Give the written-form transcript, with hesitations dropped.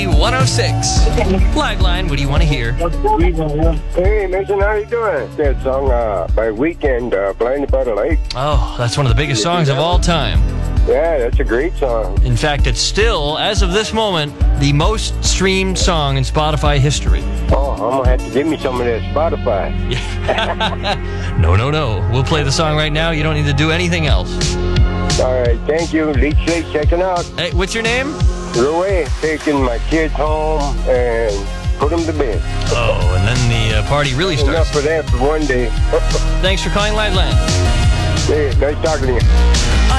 106. Flagline, what do you want to hear? Hey, Mason, how you doing? That song by Weeknd, Blinded by the Light. Oh, that's one of the biggest songs of all time. Yeah, that's a great song. In fact, it's still, as of this moment, the most streamed song in Spotify history. Oh, I'm going to have to give me some of that Spotify. No. We'll play the song right now. You don't need to do anything else. All right, thank you. Leech Lake checking out. Hey, what's your name? Roy, taking my kids home and put them to bed. Oh, and then the party really starts. Enough for that for one day. Thanks for calling Liveland. Hey, nice talking to you.